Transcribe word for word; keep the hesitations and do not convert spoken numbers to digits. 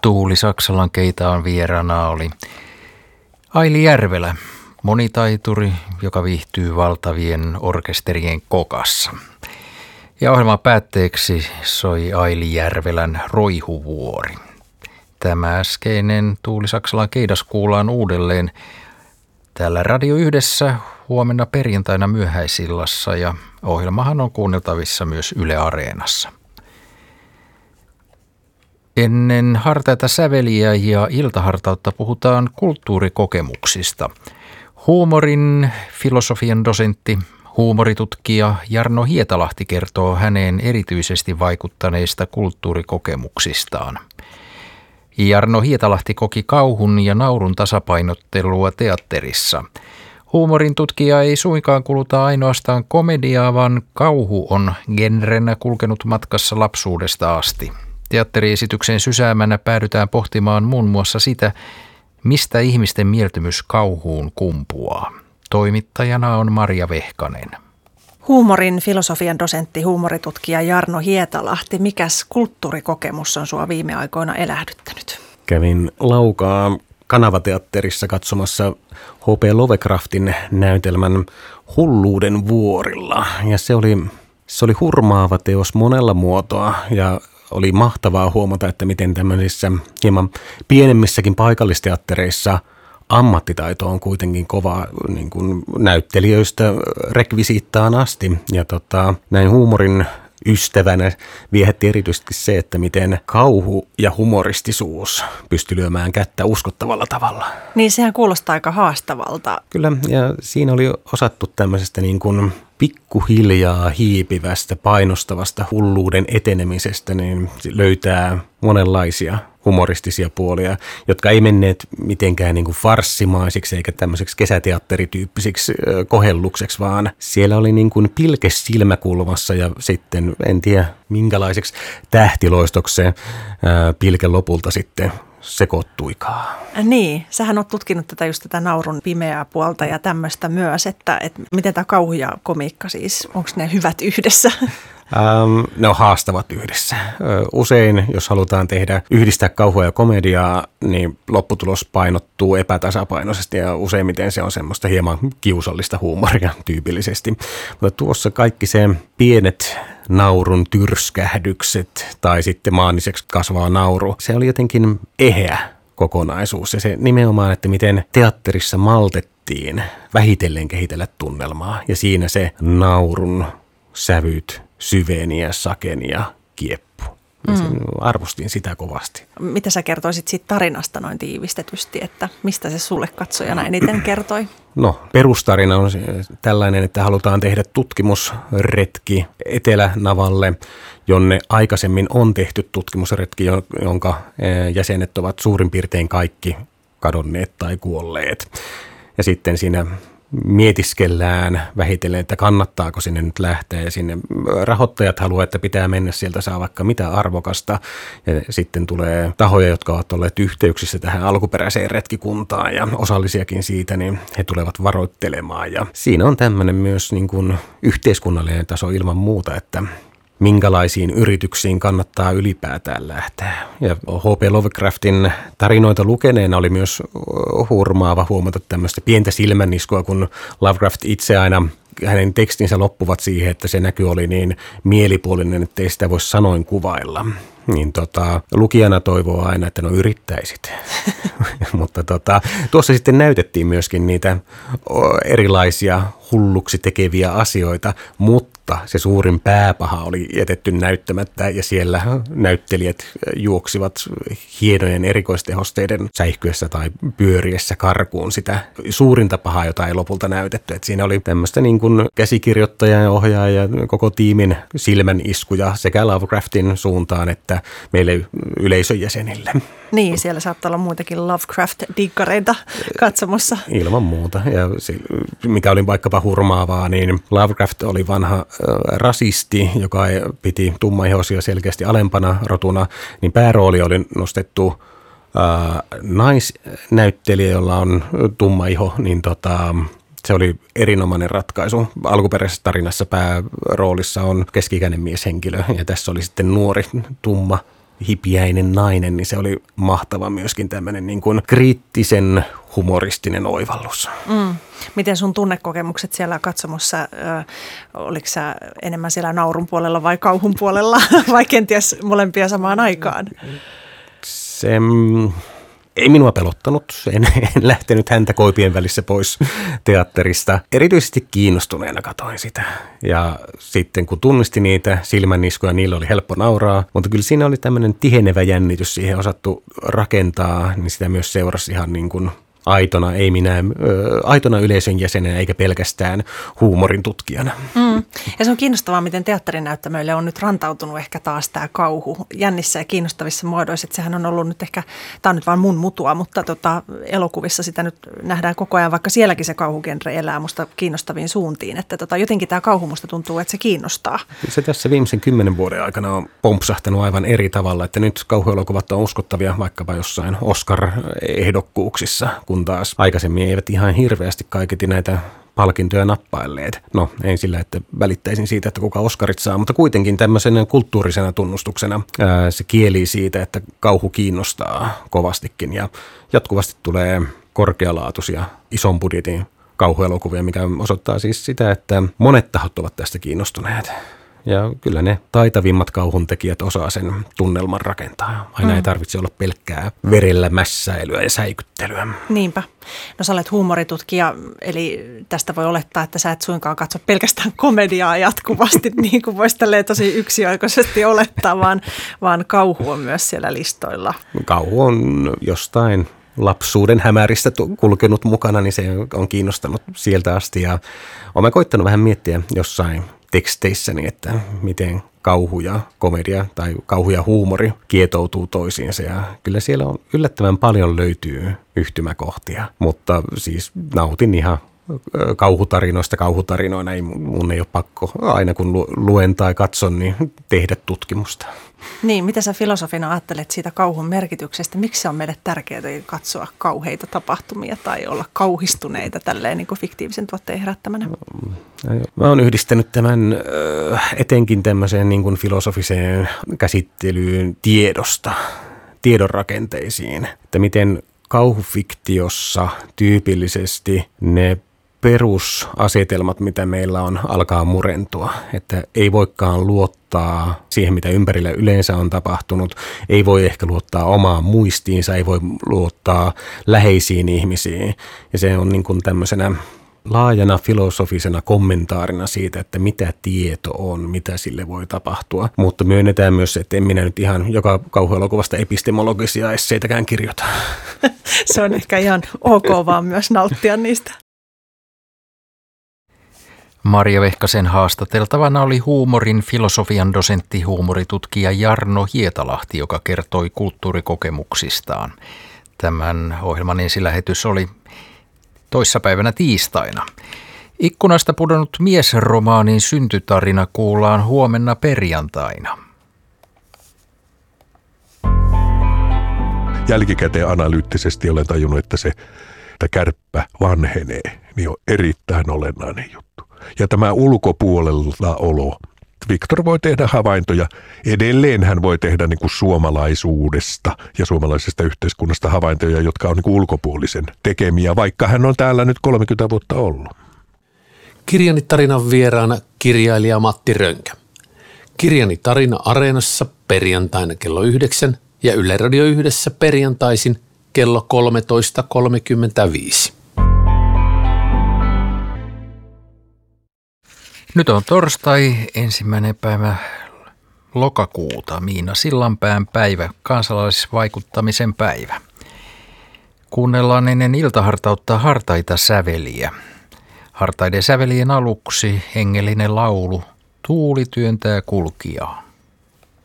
Tuuli Saksalan Keitaan vieraana oli Aili Järvelä, monitaituri, joka viihtyy valtavien orkesterien kokassa. Ja ohjelman päätteeksi soi Aili Järvelän Roihuvuori. Tämä äskeinen Tuuli Saksalan Keidas kuullaan uudelleen täällä Radio Yhdessä huomenna perjantaina myöhäisillassa ja ohjelmahan on kuunneltavissa myös Yle Areenassa. Ennen hartaita säveliä ja iltahartautta puhutaan kulttuurikokemuksista. Huumorin filosofian dosentti, huumoritutkija Jarno Hietalahti kertoo häneen erityisesti vaikuttaneista kulttuurikokemuksistaan. Jarno Hietalahti koki kauhun ja naurun tasapainottelua teatterissa. Huumorin tutkija ei suinkaan kuluta ainoastaan komediaa, vaan kauhu on genrenä kulkenut matkassa lapsuudesta asti. Teatteriesityksen sysäämänä päädytään pohtimaan muun muassa sitä, mistä ihmisten mieltymys kauhuun kumpuaa. Toimittajana on Marja Vehkanen. Huumorin filosofian dosentti, huumoritutkija Jarno Hietalahti. Mikäs kulttuurikokemus on sua viime aikoina elähdyttänyt? Kävin Laukaa Kanavateatterissa katsomassa H P Lovecraftin näytelmän Hulluuden vuorilla. Ja se oli, se oli hurmaava teos monella muotoa ja oli mahtavaa huomata, että miten tämmöisissä hieman pienemmissäkin paikallisteattereissa ammattitaito on kuitenkin kova niin kuin näyttelijöistä rekvisiittaan asti. Ja tota, näin huumorin ystävänä viehätti erityisesti se, että miten kauhu ja humoristisuus pystyi lyömään kättä uskottavalla tavalla. Niin sehän kuulostaa aika haastavalta. Kyllä, ja siinä oli osattu tämmöisestä niin kuin pikkuhiljaa hiipivästä, painostavasta hulluuden etenemisestä, niin löytää monenlaisia humoristisia puolia, jotka ei menneet mitenkään niin kuin farssimaisiksi eikä tämmöiseksi kesäteatterityyppisiksi kohellukseksi, vaan siellä oli niin kuin pilke silmäkulmassa ja sitten en tiedä minkälaiseksi tähtiloistoksi se pilke lopulta sitten sekoittuikaan. Niin, sähän oot tutkinut tätä just tätä naurun pimeää puolta ja tämmöistä myös, että, että miten tämä kauhu ja komiikka siis, onko ne hyvät yhdessä? Ähm, ne on haastavat yhdessä. Usein, jos halutaan tehdä, yhdistää kauhua ja komediaa, niin lopputulos painottuu epätasapainoisesti ja useimmiten se on semmoista hieman kiusallista huumoria tyypillisesti. Mutta tuossa kaikki se pienet naurun tyrskähdykset tai sitten maaniseksi kasvaa nauru, se oli jotenkin eheä kokonaisuus ja se nimenomaan, että miten teatterissa maltettiin vähitellen kehitellä tunnelmaa ja siinä se naurun sävyt syveni ja sakeni ja kieppu. Mm. Arvostin sitä kovasti. Mitä sä kertoisit siitä tarinasta noin tiivistetysti, että mistä se sulle katsojana eniten kertoi? No, perustarina on tällainen, että halutaan tehdä tutkimusretki Etelänavalle, jonne aikaisemmin on tehty tutkimusretki, jonka jäsenet ovat suurin piirtein kaikki kadonneet tai kuolleet. Ja sitten siinä mietiskellään vähitellen, että kannattaako sinne nyt lähteä ja sinne rahoittajat haluaa, että pitää mennä sieltä saa vaikka mitä arvokasta ja sitten tulee tahoja, jotka ovat olleet yhteyksissä tähän alkuperäiseen retkikuntaan ja osallisiakin siitä, niin he tulevat varoittelemaan ja siinä on tämmöinen myös niin kuin yhteiskunnallinen taso ilman muuta, että minkälaisiin yrityksiin kannattaa ylipäätään lähteä. Ja H P Lovecraftin tarinoita lukeneena oli myös hurmaava huomata tämmöistä pientä silmänniskua, kun Lovecraft itse aina, hänen tekstinsä loppuvat siihen, että se näky oli niin mielipuolinen, että ei sitä voi sanoin kuvailla. Niin tota, lukijana toivoo aina, että no yrittäisit. Mutta tota, tuossa sitten näytettiin myöskin niitä erilaisia hulluksi tekeviä asioita, mutta se suurin pääpaha oli jätetty näyttämättä ja siellä näyttelijät juoksivat hienojen erikoistehosteiden säihkyessä tai pyöriessä karkuun sitä suurinta pahaa, jota ei lopulta näytetty. Et siinä oli tämmöistä niin kuin käsikirjoittaja ja ohjaaja ja koko tiimin silmän iskuja sekä Lovecraftin suuntaan että meille yleisön jäsenille. Niin, siellä saattaa olla muitakin Lovecraft-dikkareita katsomassa. Ilman muuta. Ja se, mikä oli vaikkapa hurmaavaa, niin Lovecraft oli vanha äh, rasisti, joka piti tummaihoisia selkeästi alempana rotuna, niin päärooli oli nostettu äh, naisnäyttelijä, jolla on tumma iho, niin tota, se oli erinomainen ratkaisu. Alkuperäisessä tarinassa pääroolissa on keski-ikäinen mieshenkilö ja tässä oli sitten nuori, tumma hipiäinen nainen, niin se oli mahtava myöskin tämmöinen niin kuin kriittisen humoristinen oivallus. Mm. Miten sun tunnekokemukset siellä katsomossa, ö, oliko sä enemmän siellä naurun puolella vai kauhun puolella vai kenties molempia samaan aikaan? Se ei minua pelottanut, en, en lähtenyt häntä koipien välissä pois teatterista. Erityisesti kiinnostuneena katoin sitä. Ja sitten kun tunnisti niitä silmänniskoja, niillä oli helppo nauraa. Mutta kyllä siinä oli tämmöinen tihenevä jännitys siihen osattu rakentaa, niin sitä myös seurasi ihan niin kuin aitona, ei minä, ö, aitona yleisön jäsenenä eikä pelkästään huumorin tutkijana. Mm. Ja se on kiinnostavaa, miten teatterinäyttämöille on nyt rantautunut ehkä taas tämä kauhu jännissä ja kiinnostavissa muodoissa. Että sehän on ollut nyt ehkä, tämä on nyt vaan mun mutua, mutta tota, elokuvissa sitä nyt nähdään koko ajan, vaikka sielläkin se kauhugenre elää musta kiinnostaviin suuntiin. Että tota, jotenkin tämä kauhu musta tuntuu, että se kiinnostaa. Se tässä viimeisen kymmenen vuoden aikana on pompsahtanut aivan eri tavalla, että nyt kauhuelokuvat on uskottavia vaikkapa jossain Oscar-ehdokkuuksissa, kun taas aikaisemmin eivät ihan hirveästi kaiketi näitä palkintoja nappailleet. No, ei sillä, että välittäisin siitä, että kuka Oscarit saa, mutta kuitenkin tämmöisenä kulttuurisena tunnustuksena ää, se kielii siitä, että kauhu kiinnostaa kovastikin ja jatkuvasti tulee korkealaatuisia ison budjetin kauhuelokuvia, mikä osoittaa siis sitä, että monet tahot ovat tästä kiinnostuneet. Ja kyllä ne taitavimmat kauhuntekijät osaa sen tunnelman rakentaa. Aina mm. ei tarvitse olla pelkkää verellä mässäilyä ja säikyttelyä. Niinpä. No sä olet huumoritutkija, eli tästä voi olettaa, että sä et suinkaan katso pelkästään komediaa jatkuvasti, niin kuin voisi tälleen tosi yksioikoisesti olettaa, vaan, vaan kauhu on myös siellä listoilla. Kauhu on jostain lapsuuden hämäristä kulkenut mukana, niin se on kiinnostanut sieltä asti. Ja olen koittanut vähän miettiä jossain teksteissäni, että miten kauhu ja komedia tai kauhu ja huumori kietoutuu toisiinsa. Ja kyllä siellä on yllättävän paljon löytyy yhtymäkohtia, mutta siis nautin ihan kauhutarinoista kauhutarinoina. Ei, mun ei ole pakko aina kun luen tai katson, niin tehdä tutkimusta. Niin, mitä sä filosofina ajattelet siitä kauhun merkityksestä? Miksi se on meille tärkeää katsoa kauheita tapahtumia tai olla kauhistuneita tälleen niin kuin fiktiivisen tuotteen herättämänä? Mä oon yhdistänyt tämän etenkin tämmöiseen niin kuin filosofiseen käsittelyyn tiedosta, tiedon rakenteisiin, että miten kauhufiktiossa tyypillisesti ne perusasetelmat, mitä meillä on, alkaa murentua. Että ei voikaan luottaa siihen, mitä ympärillä yleensä on tapahtunut. Ei voi ehkä luottaa omaan muistiinsa, ei voi luottaa läheisiin ihmisiin. Ja se on niin kuin tämmöisenä laajana filosofisena kommentaarina siitä, että mitä tieto on, mitä sille voi tapahtua. Mutta myönnetään myös, että en minä nyt ihan joka kauhuelokuvasta epistemologisia esseitäkään kirjoita. Se on ehkä ihan ok vaan myös nauttia niistä. Marja Vehkasen haastateltavana oli huumorin filosofian dosentti huumoritutkija Jarno Hietalahti, joka kertoi kulttuurikokemuksistaan. Tämän ohjelman ensilähetys oli toissapäivänä tiistaina. Ikkunasta pudonnut miesromaanin syntytarina kuullaan huomenna perjantaina. Jälkikäteen analyyttisesti olen tajunnut, että se että kärppä vanhenee, niin on erittäin olennainen juttu. Ja tämä ulkopuolella olo. Viktor voi tehdä havaintoja. Edelleen hän voi tehdä niin kuin suomalaisuudesta ja suomalaisesta yhteiskunnasta havaintoja, jotka on niin kuin ulkopuolisen tekemiä, vaikka hän on täällä nyt kolmekymmentä vuotta ollut. Kirjani tarinan vieraana kirjailija Matti Rönkä. Kirjani tarina Areenassa perjantaina kello yhdeksän ja Yle Radio yhdessä perjantaisin kello kolmetoista kolmekymmentäviisi. Nyt on torstai, ensimmäinen päivä lokakuuta, Miina Sillanpään päivä, kansalaisvaikuttamisen päivä. Kuunnellaan ennen iltahartautta hartaita säveliä. Hartaiden sävelien aluksi hengellinen laulu, tuuli työntää kulkijaa.